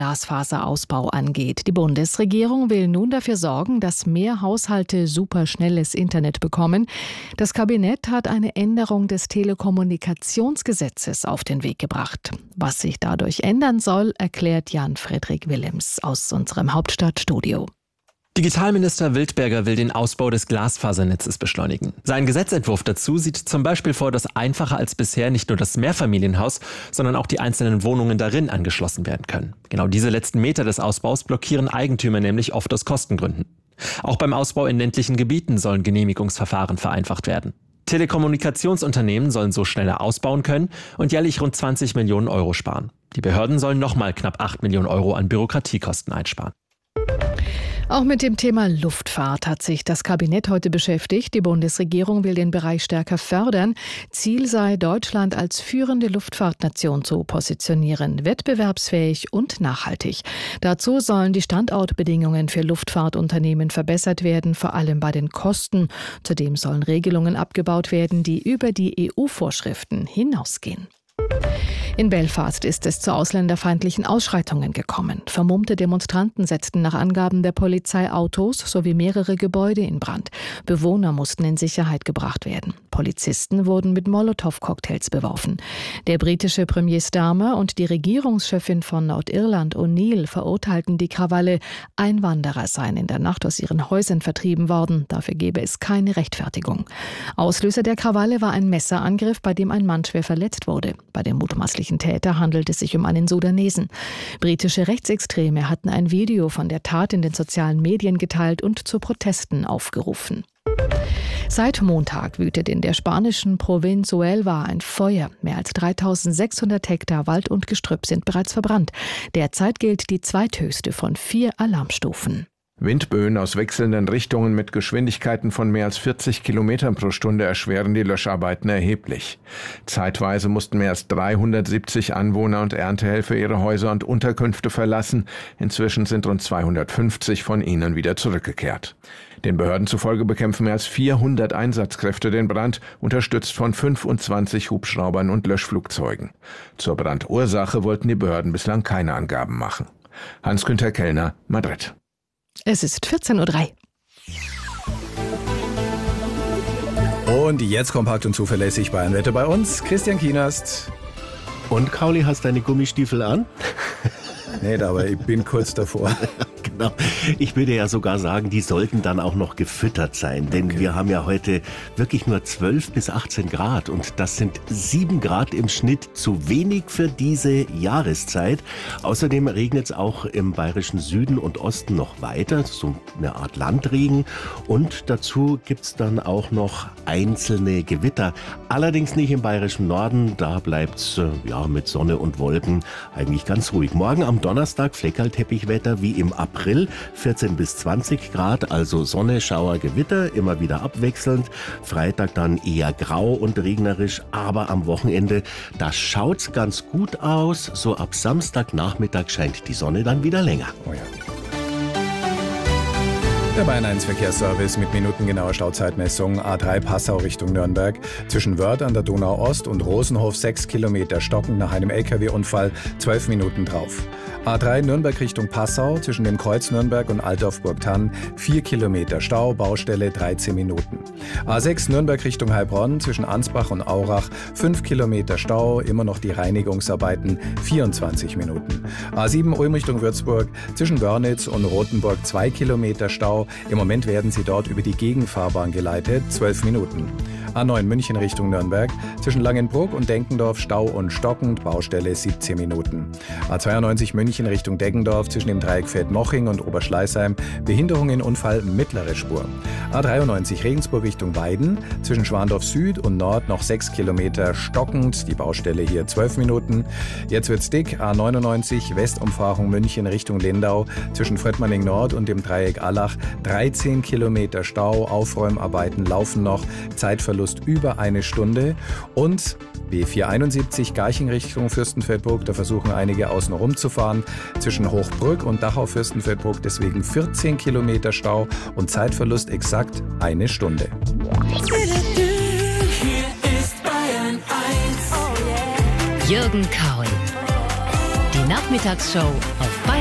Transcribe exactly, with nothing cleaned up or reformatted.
Glasfaserausbau angeht. Die Bundesregierung will nun dafür sorgen, dass mehr Haushalte superschnelles Internet bekommen. Das Kabinett hat eine Änderung des Telekommunikationsgesetzes auf den Weg gebracht. Was sich dadurch ändern soll, erklärt Jan-Fredrik Willems aus unserem Hauptstadtstudio. Digitalminister Wildberger will den Ausbau des Glasfasernetzes beschleunigen. Sein Gesetzentwurf dazu sieht zum Beispiel vor, dass einfacher als bisher nicht nur das Mehrfamilienhaus, sondern auch die einzelnen Wohnungen darin angeschlossen werden können. Genau diese letzten Meter des Ausbaus blockieren Eigentümer nämlich oft aus Kostengründen. Auch beim Ausbau in ländlichen Gebieten sollen Genehmigungsverfahren vereinfacht werden. Telekommunikationsunternehmen sollen so schneller ausbauen können und jährlich rund zwanzig Millionen Euro sparen. Die Behörden sollen nochmal knapp acht Millionen Euro an Bürokratiekosten einsparen. Auch mit dem Thema Luftfahrt hat sich das Kabinett heute beschäftigt. Die Bundesregierung will den Bereich stärker fördern. Ziel sei, Deutschland als führende Luftfahrtnation zu positionieren, wettbewerbsfähig und nachhaltig. Dazu sollen die Standortbedingungen für Luftfahrtunternehmen verbessert werden, vor allem bei den Kosten. Zudem sollen Regelungen abgebaut werden, die über die E U-Vorschriften hinausgehen. In Belfast ist es zu ausländerfeindlichen Ausschreitungen gekommen. Vermummte Demonstranten setzten nach Angaben der Polizei Autos sowie mehrere Gebäude in Brand. Bewohner mussten in Sicherheit gebracht werden. Polizisten wurden mit Molotow-Cocktails beworfen. Der britische Premier Starmer und die Regierungschefin von Nordirland O'Neill verurteilten die Krawalle. Einwanderer seien in der Nacht aus ihren Häusern vertrieben worden. Dafür gebe es keine Rechtfertigung. Auslöser der Krawalle war ein Messerangriff, bei dem ein Mann schwer verletzt wurde. Bei dem mutmaßlichen Täter handelt es sich um einen Sudanesen. Britische Rechtsextreme hatten ein Video von der Tat in den sozialen Medien geteilt und zu Protesten aufgerufen. Seit Montag wütet in der spanischen Provinz Huelva ein Feuer. Mehr als dreitausendsechshundert Hektar Wald und Gestrüpp sind bereits verbrannt. Derzeit gilt die zweithöchste von vier Alarmstufen. Windböen aus wechselnden Richtungen mit Geschwindigkeiten von mehr als vierzig Kilometern pro Stunde erschweren die Löscharbeiten erheblich. Zeitweise mussten mehr als dreihundertsiebzig Anwohner und Erntehelfer ihre Häuser und Unterkünfte verlassen. Inzwischen sind rund zweihundertfünfzig von ihnen wieder zurückgekehrt. Den Behörden zufolge bekämpfen mehr als vierhundert Einsatzkräfte den Brand, unterstützt von fünfundzwanzig Hubschraubern und Löschflugzeugen. Zur Brandursache wollten die Behörden bislang keine Angaben machen. Hans-Günther Kellner, Madrid. Es ist vierzehn Uhr drei. Und jetzt kompakt und zuverlässig Bayern Wetter bei uns. Christian Kienast. Und Kauli, hast deine Gummistiefel an? Nicht, aber ich bin kurz davor. Genau. Ich würde ja sogar sagen, die sollten dann auch noch gefüttert sein. Denn okay. Wir haben ja heute wirklich nur zwölf bis achtzehn Grad. Und das sind sieben Grad im Schnitt zu wenig für diese Jahreszeit. Außerdem regnet es auch im bayerischen Süden und Osten noch weiter. So eine Art Landregen. Und dazu gibt es dann auch noch einzelne Gewitter. Allerdings nicht im bayerischen Norden. Da bleibt es ja, mit Sonne und Wolken eigentlich ganz ruhig. Morgen am Donnerstag Fleckerlteppichwetter wie im April, vierzehn bis zwanzig Grad, also Sonne, Schauer, Gewitter, immer wieder abwechselnd. Freitag dann eher grau und regnerisch, aber am Wochenende, da schaut's ganz gut aus. So ab Samstagnachmittag scheint die Sonne dann wieder länger. Oh ja. Der Bayern eins Verkehrsservice mit minutengenauer Stauzeitmessung. A drei Passau Richtung Nürnberg. Zwischen Wörth an der Donau Ost und Rosenhof sechs Kilometer stockend nach einem L K W-Unfall, zwölf Minuten drauf. A drei Nürnberg Richtung Passau zwischen dem Kreuz Nürnberg und Altdorf-Burgthann vier Kilometer Stau, Baustelle dreizehn Minuten. A sechs Nürnberg Richtung Heilbronn zwischen Ansbach und Aurach fünf Kilometer Stau, immer noch die Reinigungsarbeiten vierundzwanzig Minuten. A sieben Ulm Richtung Würzburg zwischen Wörnitz und Rothenburg zwei Kilometer Stau, im Moment werden sie dort über die Gegenfahrbahn geleitet, zwölf Minuten. A neun München Richtung Nürnberg zwischen Langenbruck und Denkendorf Stau und stockend, Baustelle siebzehn Minuten. A zweiundneunzig München Richtung Deggendorf zwischen dem Dreieck Feldmoching und Oberschleißheim, Behinderung in Unfall mittlere Spur. A dreiundneunzig Regensburg Richtung Weiden zwischen Schwandorf Süd und Nord noch sechs Kilometer stockend, die Baustelle hier zwölf Minuten. Jetzt wird's dick, A neunundneunzig Westumfahrung München Richtung Lindau zwischen Fröttmanning Nord und dem Dreieck Allach dreizehn Kilometer Stau, Aufräumarbeiten laufen noch, Zeitverlust über eine Stunde. Und B vierhunderteinundsiebzig Garching Richtung Fürstenfeldbruck, da versuchen einige außen rumzufahren. Zwischen Hochbrück und Dachau-Fürstenfeldbruck deswegen vierzehn Kilometer Stau und Zeitverlust exakt eine Stunde. Hier ist Bayern eins. Jürgen Kaul. Die Nachmittagsshow auf